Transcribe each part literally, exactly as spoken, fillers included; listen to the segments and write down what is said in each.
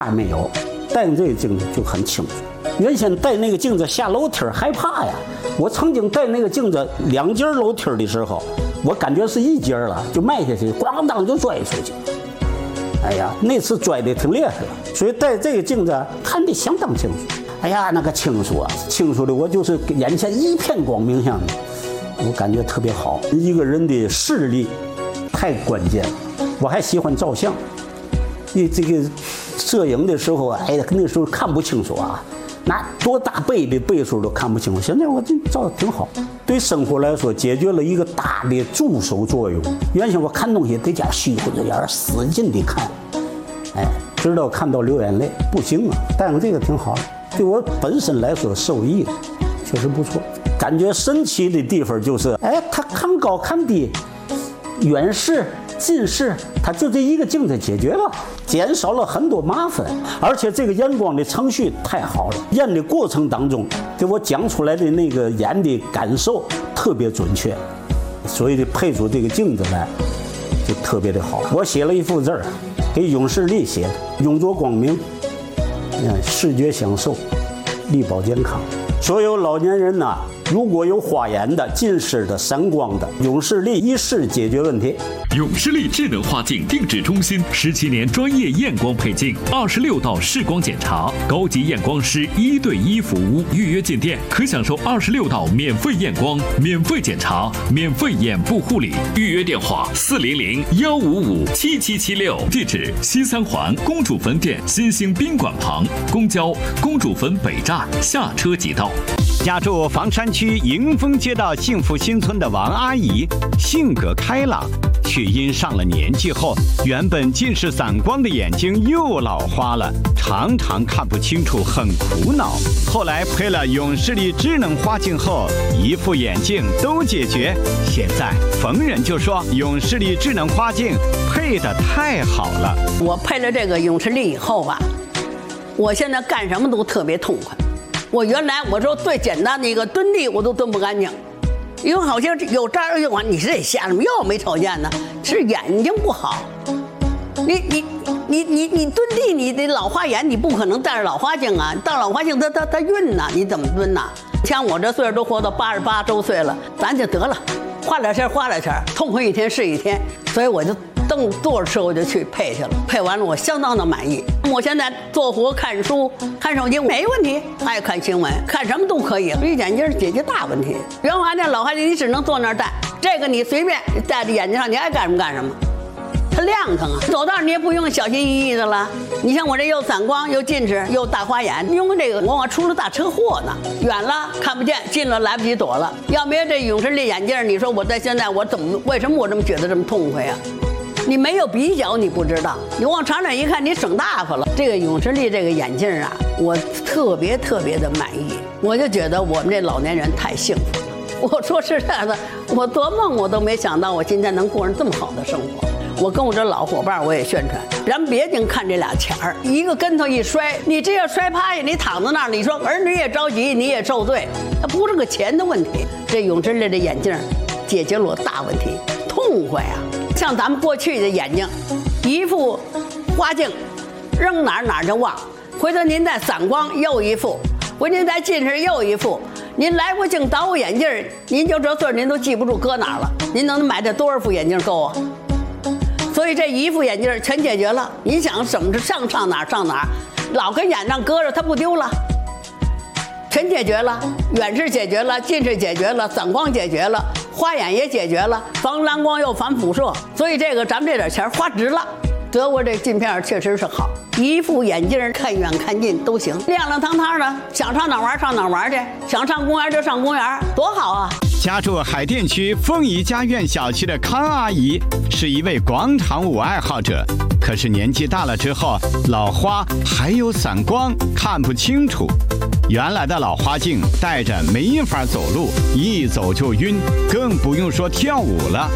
还没有，戴上这个镜子就很清楚。原先戴那个镜子下楼梯害怕呀，我曾经戴那个镜子两阶楼梯的时候，我感觉是一阶了，就迈下去，咣当就摔出去。哎呀，那次摔得挺厉害了，所以戴这个镜子看得相当清楚。哎呀，那个清楚啊，清楚的我就是眼前一片光明像的，我感觉特别好。一个人的视力太关键了。我还喜欢照相，因为这个摄影的时候，哎呀，那时候看不清楚啊，拿多大倍的倍数都看不清楚。现在我这照的挺好，对生活来说解决了一个大的助手作用。原先我看东西得加虚乎着眼，使劲的看，哎，直到看到流眼泪，不行啊。戴上这个挺好的，对我本身来说受益确实不错。感觉神奇的地方就是，哎，它看高看低，远视近视，它就这一个镜子解决了，减少了很多麻烦。而且这个验光的程序太好了，验的过程当中给我讲出来的那个眼的感受特别准确，所以配出这个镜子来就特别的好。我写了一幅字儿，给永视力写的，永着光明，视觉享受，力保健康。所有老年人呢，如果有花眼的、近视的、散光的，永视力一试解决问题。 永视力智能花镜定制中心十七年专业验光配镜，二十六道视光检查，高级验光师一对一服务。预约进店可享受二十六道免费验光、免费检查、免费眼部护理。预约电话：四零零幺五五七七七六。地址：西三环公主坟店新兴宾馆旁，公交公主坟北站下车即到。 家住房山区迎丰街道幸福新村的王阿姨，性格开朗，却因上了年纪后，原本近视散光的眼睛又老花了，常常看不清楚，很苦恼。后来配了永视力智能花镜后，一副眼镜都解决。现在逢人就说永视力智能花镜配得太好了。 我配了这个永视力以后吧，我现在干什么都特别痛快。我原来我说最简单的一个蹲地我都蹲不干净，因为好像有这儿有完，你是得瞎什么又没瞅见呢？是眼睛不好。你你你你你蹲地，你得老花眼，你不可能戴着老花镜啊，戴老花镜它它它晕呐，你怎么蹲呐？像我这岁数都活到八十八周岁了，咱就得了，花两钱花两钱，痛快一天是一天，所以我就。蹬坐着车我就去配去了，配完了我相当的满意。我现在做活、看书、看手机没问题，爱看新闻，看什么都可以。所以眼镜解决大问题。原来那老花镜你只能坐那儿戴，这个你随便戴在眼睛上，你爱干什么干什么。它亮堂啊，走道你也不用小心翼翼的了。你像我这又散光又近视又大花眼，用这个往往出了大车祸呢。远了看不见，近了来不及躲了。要没有这永视力眼镜，你说我在现在我怎么为什么我这么觉得这么痛快呀？你没有比较，你不知道。你往长远一看，你省大发了。这个永视力这个眼镜啊，我特别特别的满意。我就觉得我们这老年人太幸福了。我说实在的，我做梦我都没想到，我今天能过上这么好的生活。我跟我这老伙伴我也宣传，咱别净看这俩钱儿，一个跟头一摔，你这要摔趴下，你躺在那儿，你说儿女也着急，你也受罪，它不是个钱的问题。这永视力的眼镜解决了我大问题，痛快啊！像咱们过去的眼睛，一副花镜，扔哪儿哪儿就忘。回头您再散光又一副，回您再近视又一副，您来回镜倒个眼镜，您就这岁儿您都记不住搁哪儿了。您能买这多少副眼镜够啊？所以这一副眼镜全解决了。你想怎么上上哪儿上哪儿，老跟眼上搁着它不丢了。全解决了，远视解决了，近视解决了，散光解决了，花眼也解决了，防蓝光又防辐射，所以这个咱们这点钱花值了。德国这镜片确实是好，一副眼镜看远看近都行，亮亮堂堂的，想上哪玩上哪玩去，想上公园就上公园，多好啊！ 家住海淀区凤仪家苑小区的康阿姨是一位广场舞爱好者，可是年纪大了之后，老花还有散光，看不清楚。原来的老花镜戴着没法走路，一走就晕，更不用说跳舞了。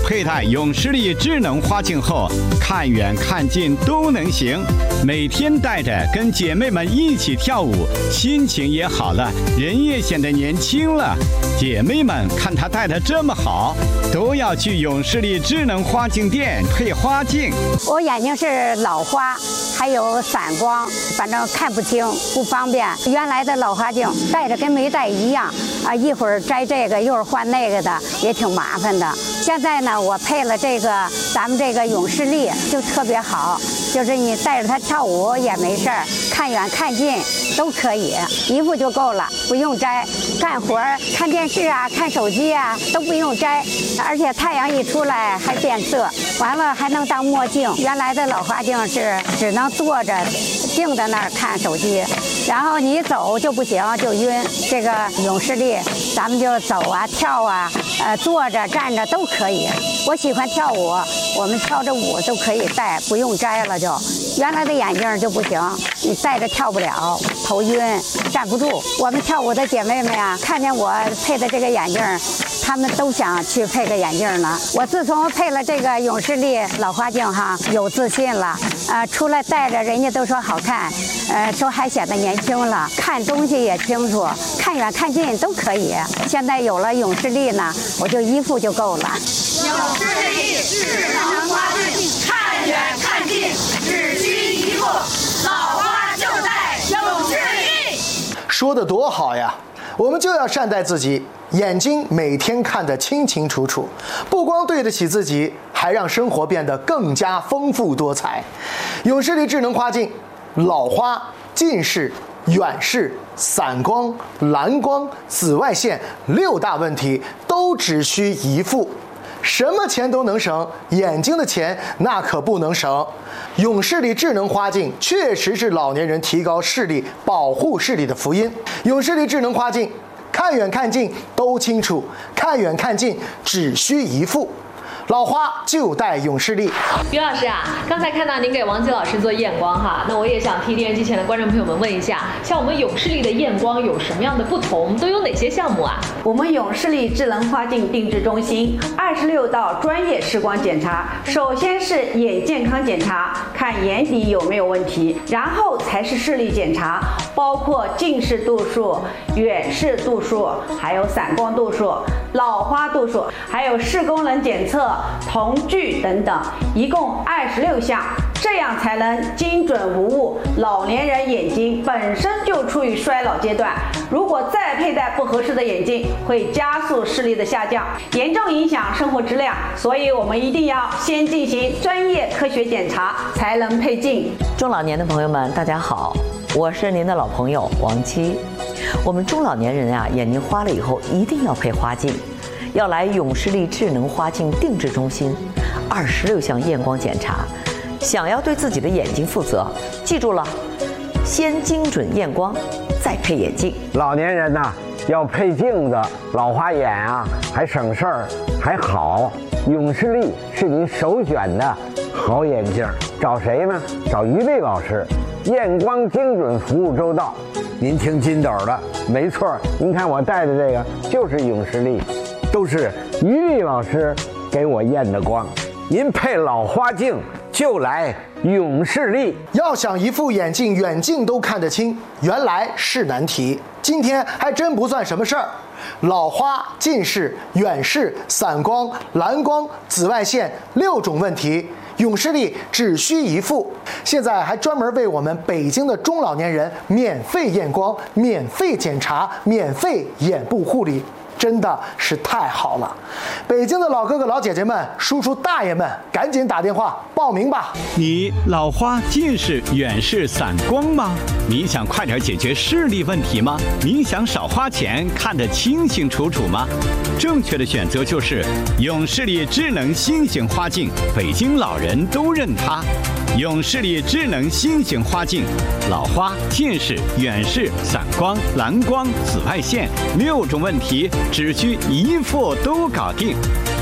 佩戴永视力智能花镜后，看远看近都能行。每天戴着跟姐妹们一起跳舞，心情也好了，人也显得年轻了。姐妹们看她戴得这么好，都要去永视力智能花镜店配花镜。 我眼睛是老花，还有散光，反正看不清，不方便。原来的老花镜戴着跟没戴一样啊，一会儿摘这个，一会儿换那个的，也挺麻烦的。现在呢，我配了这个咱们这个永视力，就特别好，就是你带着它跳舞也没事儿，看远看近都可以，一副就够了，不用摘。干活、看电视啊、看手机啊都不用摘，而且太阳一出来还变色，完了还能当墨镜。原来的老花镜是只能坐着定在那儿看手机，然后你走就不行，就晕。这个永视力，咱们就走啊、跳啊，呃，坐着、站着都可以。我喜欢跳舞，我们跳着舞都可以戴，不用摘了就。原来的眼镜就不行，你戴着跳不了，头晕，站不住。我们跳舞的姐妹们呀，看见我配的这个眼镜，她们都想去配个眼镜呢。我自从配了这个永视力老花镜哈，有自信了，呃，出来戴着人家都说好看，呃，说还显得年轻了，看东西也清楚，看远看近都可以。现在有了永视力呢，我就一副就够了。 永视力智能花镜，看远看近只需一副，老花就戴永视力。 说得多好呀！我们就要善待自己，眼睛每天看得清清楚楚，不光对得起自己，还让生活变得更加丰富多彩。永视力智能花镜，老花、近视、远视、散光、蓝光、紫外线六大问题都只需一副。什么钱都能省，眼睛的钱那可不能省。永视力智能花镜确实是老年人提高视力、保护视力的福音。永视力智能花镜，看远看近都清楚，看远看近只需一副。老花就戴永视力。 于老师啊，刚才看到您给王琦老师做验光哈，那我也想替电视机前的观众朋友们问一下，像我们永视力的验光有什么样的不同，都有哪些项目啊？ 我们永视力智能花镜定制中心二十六道专业视光检查，首先是眼健康检查，看眼底有没有问题，然后才是视力检查，包括近视度数、远视度数，还有散光度数、老花度数，还有视功能检测、瞳距等等，一共二十六项，这样才能精准无误。老年人眼睛本身就处于衰老阶段，如果再佩戴不合适的眼镜，会加速视力的下降，严重影响生活质量。所以我们一定要先进行专业科学检查，才能配镜。 中老年的朋友们，大家好，我是您的老朋友王琦。我们中老年人啊，眼睛花了以后一定要配花镜。要来永视力智能花镜定制中心，二十六项验光检查。想要对自己的眼睛负责，记住了，先精准验光，再配眼镜。 老年人呐、啊，要配镜子，老花眼啊，还省事儿，还好。永视力是您首选的好眼镜，找谁呢？找于丽老师，验光精准，服务周到。您听金斗的，没错，您看我戴的这个就是永视力。都是于丽老师给我验的光，您配老花镜就来永视力。 要想一副眼镜远近都看得清，原来是难题。今天还真不算什么事儿。老花、近视、远视、散光、蓝光、紫外线六种问题，永视力只需一副。现在还专门为我们北京的中老年人免费验光、免费检查、免费眼部护理。真的是太好了！北京的老哥哥老姐姐们、叔叔大爷们，赶紧打电话报名吧！ 你老花、近视、远视、散光吗？你想快点解决视力问题吗？你想少花钱看得清清楚楚吗？正确的选择就是永视力智能新型花镜，北京老人都认它。永视力智能新型花镜，老花、近视、远视、散光、蓝光、紫外线六种问题，只需一副都搞定。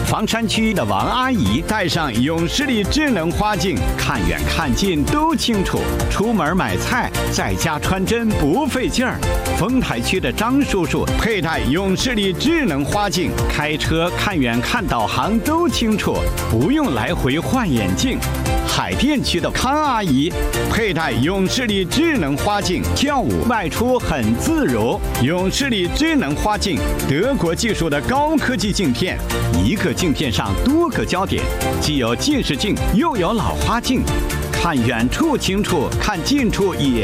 房山区的王阿姨戴上永视力智能花镜，看远看近都清楚。出门买菜，在家穿针不费劲儿。丰台区的张叔叔佩戴永视力智能花镜，开车看远看导航都清楚，不用来回换眼镜。海淀区的康阿姨佩戴永视力智能花镜，跳舞外出很自如。永视力智能花镜，德国技术的高科技镜片，一个镜片上多个焦点，既有近视镜又有老花镜，看远处清楚，看近处也